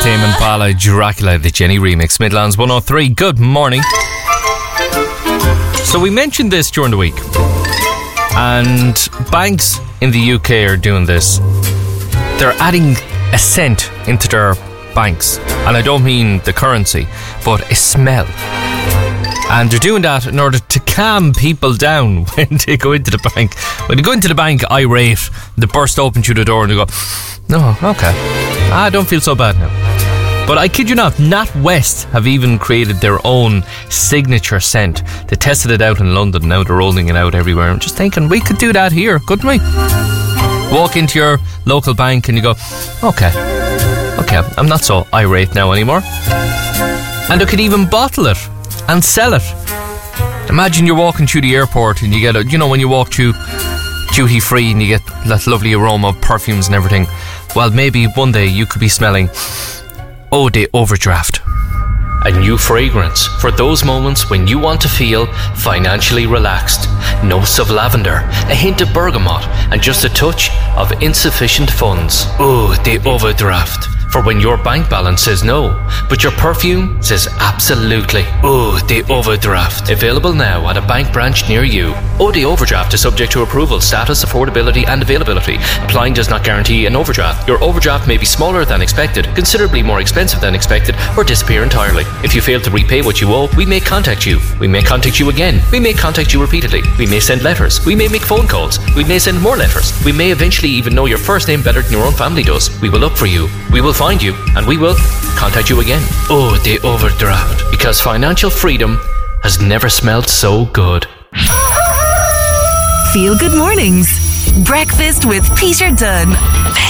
Tame Impala, Dracula, the Jenny remix, Midlands 103. Good morning. So we mentioned this during the week, and banks in the UK are doing this. They're adding a scent into their banks, and I don't mean the currency, but a smell. And they're doing that in order to calm people down when they go into the bank. When they go into the bank irate, they burst open through the door and they go, "No, okay, I don't feel so bad now." But I kid you not, NatWest have even created their own signature scent. They tested it out in London, now they're rolling it out everywhere. I'm just thinking, we could do that here, couldn't we? Walk into your local bank and you go, okay, I'm not so irate now anymore. And they could even bottle it and sell it. Imagine you're walking through the airport and you get when you walk through duty free and you get that lovely aroma of perfumes and everything. Well, maybe one day you could be smelling Eau de Overdraft. A new fragrance for those moments when you want to feel financially relaxed. Notes of lavender, a hint of bergamot, and just a touch of insufficient funds. Eau de Overdraft. For when your bank balance says no, but your perfume says absolutely. Eau de Overdraft. Available now at a bank branch near you. Eau de Overdraft is subject to approval, status, affordability and availability. Applying does not guarantee an overdraft. Your overdraft may be smaller than expected, considerably more expensive than expected, or disappear entirely. If you fail to repay what you owe, we may contact you. We may contact you again. We may contact you repeatedly. We may send letters. We may make phone calls. We may send more letters. We may eventually even know your first name better than your own family does. We will look for you. We will find you, and we will contact you again. Eau de Overdraft. Because financial freedom has never smelled so good. Feel Good Mornings. Breakfast with Peter Dunn.